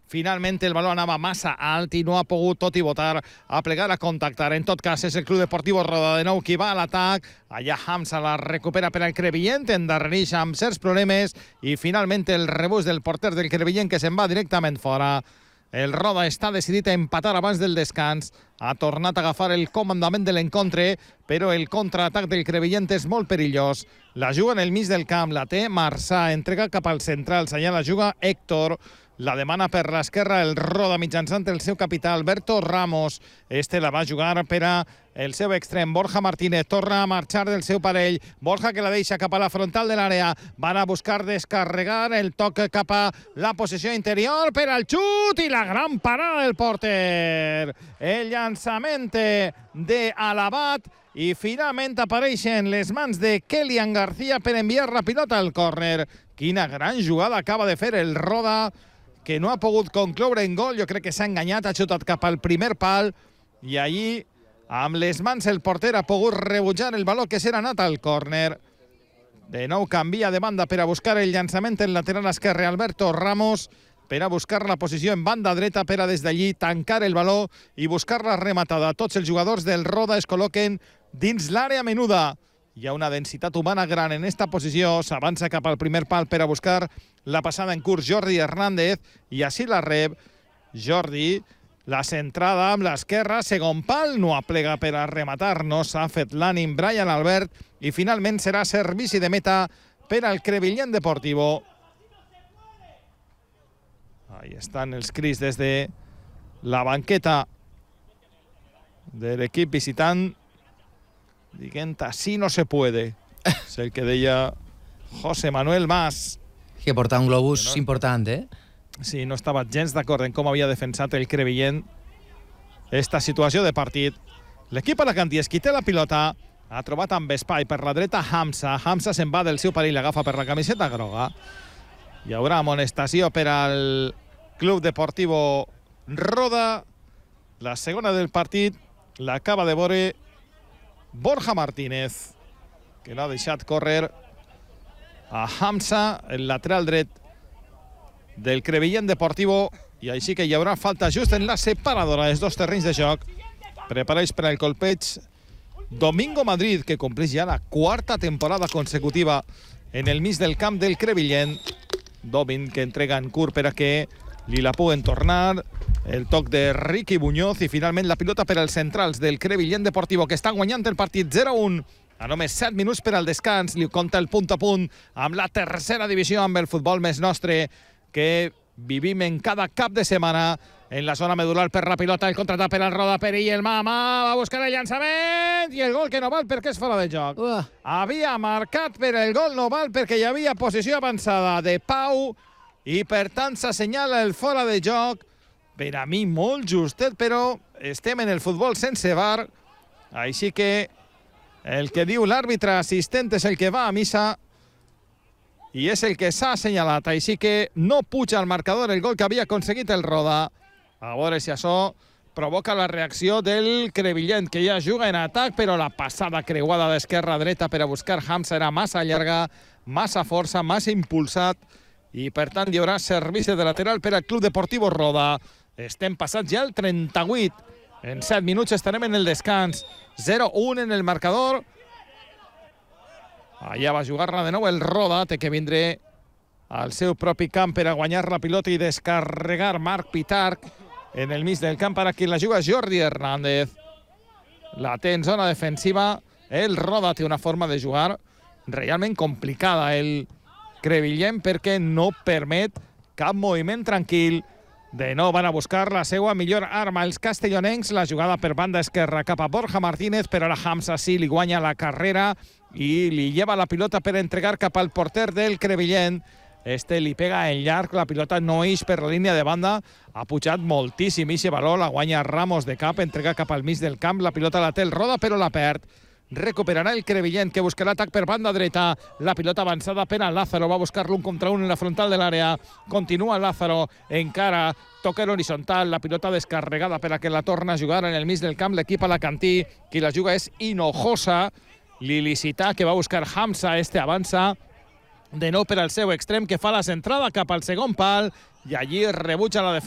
Finalment el baló anava massa alt i no ha pogut, tot i votar, a plegar a contactar. En tot cas, és el Club Deportivo Roda de nou qui va a l'atac. Allà Hamza la recupera per al Crevillent, endarrereix amb certs problemes i finalment el rebuig del porter del Crevillent que se'n va directament fora. El Roda està decidit a empatar abans del descans. Ha tornat a agafar el comandament de l'encontre, però el contraatac del Crevillent és molt perillós. La juga en el mig del camp, la té Marçà, entrega cap al central, allà la juga Héctor. La demana per l'esquerra el Roda mitjançant el seu capità Alberto Ramos. Este la va jugar per a el seu extrem. Borja Martínez torna a marxar del seu parell. Borja que la deixa cap a la frontal de l'àrea. Van a buscar descarregar el toc cap a la posició interior per al xut i la gran parada del porter. El llançament de Alabat i finalment apareixen les mans de Kelian García per enviar la pilota al córner. Quina gran jugada acaba de fer el Roda, que no ha pogut concloure en gol. Jo crec que s'ha enganyat, ha xutat cap al primer pal i allí amb les mans el porter ha pogut rebutjar el baló que s'era anat al córner. De nou canvia de banda per a buscar el llançament en lateral esquerre Alberto Ramos, per a buscar la posició en banda dreta per a des d'allí tancar el baló i buscar la rematada. Tots els jugadors del Roda es col·loquen dins l'àrea menuda. Hi ha una densitat humana gran en esta posició. S'avança cap al primer pal per a buscar la passada en curs Jordi Hernández i així la rep Jordi. La centrada amb l'esquerra, segon pal, no aplega per a rematar, no s'ha fet l'ànim Brian Albert i finalment serà servici de meta per al Crevillent Deportivo. Ahí estan els crits des de la banqueta de l'equip visitant dient así no se puede. És el que deia José Manuel Mas. Que porta un globus important, eh? Sí, no estava gens d'acord en com havia defensat el Crevillent esta situació de partit. L'equip alacantí qui té la pilota ha trobat amb espai per la dreta Hamza. Hamza se'n va del seu parell, l'agafa per la camiseta groga. Hi haurà amonestació per al Club Deportivo Roda. La segona del partit l'acaba de veure Borja Martínez, que l'ha deixat córrer a Hamza, el lateral dret del Crevillent Deportivo, i així que hi haurà falta just en la separadora dels dos terrenys de joc. Prepareix per al colpeig Domingo Madrid, que compleix ja la quarta temporada consecutiva en el mig del camp del Crevillent. Domin que entrega en curt per a que li la puguen tornar. El toc de Ricky Muñoz i finalment la pilota per als centrals del Crevillent Deportivo, que estan guanyant el partit 0-1 a només 7 minuts per al descans. Li compta el punt a punt amb la tercera divisió, amb el futbol més nostre que vivim en cada cap de setmana. En la zona medular per la pilota, el contratap per al Roda, Perill, el Mama va a buscar el llançament i el gol que no val perquè és fora de joc. Havia marcat per el gol, no val perquè hi havia posició avançada de Pau i per tant s'assenyala el fora de joc. Per a mi molt justet, però estem en el futbol sense VAR, així que el que diu l'àrbitre assistent és el que va a missa i és el que s'ha assenyalat, així que no puja al marcador el gol que havia aconseguit el Roda. A veure si això provoca la reacció del Crevillent, que ja juga en atac, però la passada creuada d'esquerra a dreta per a buscar Hamza era massa llarga, massa força, massa impulsat, i per tant hi haurà servici de lateral per al Club Deportivo Roda. Estem passats ja el 38. En 7 minuts estarem en el descans. 0-1 en el marcador. Allà va jugar-la de nou el Roda. Té que vindre al seu propi camp per a guanyar la pilota i descarregar Marc Pitarch en el mig del camp per a qui la juga Jordi Hernández. La té en zona defensiva. El Roda té una forma de jugar realment complicada. El Crevillent perquè no permet cap moviment tranquil. De nou van a buscar la seva millor arma els castellonencs, la jugada per banda esquerra cap a Borja Martínez, però ara Hamza sí li guanya la carrera i li lleva la pilota per entregar cap al porter del Crevillent. Este li pega en llarg, la pilota no ix per la línia de banda, ha pujat moltíssim ixe valor, la guanya Ramos de cap, entrega cap al mig del camp, la pilota la té el Roda però la perd. Recuperarà el Crevillent, que buscarà atac per banda dreta. La pilota avançada per a Lázaro. Va buscar l'un contra un en la frontal de l'àrea. Continua Lázaro. Encara toca l'horitzontal. La pilota descarregada per a que la torna a jugar en el mig del camp l'equip alacantí. Qui la juga és Hinojosa. L'il·licità que va buscar Hamza. Este avança de nou per al seu extrem, que fa la centrada cap al segon pal. I allí rebutja la defensa.